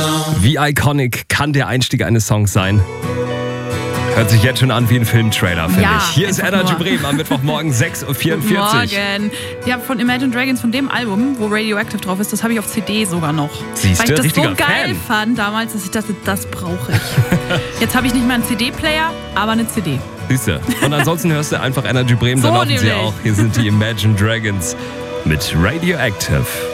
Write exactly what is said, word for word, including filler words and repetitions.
Wie iconic kann der Einstieg eines Songs sein? Hört sich jetzt schon an wie ein Filmtrailer, finde Ja, ich. Hier ist Energy nur. Bremen am Mittwochmorgen sechs Uhr vierundvierzig. Morgen. Ja, von Imagine Dragons, von dem Album, wo Radioactive drauf ist, das habe ich auf C D sogar noch. Siehste, weil ich das richtiger so geil Fan. fand damals, dass ich dachte, das brauche ich. Jetzt habe ich nicht mal einen C D-Player, aber eine C D. Siehste. Und ansonsten hörst du einfach Energy Bremen, So da laufen sie nämlich. auch. Hier sind die Imagine Dragons mit Radioactive.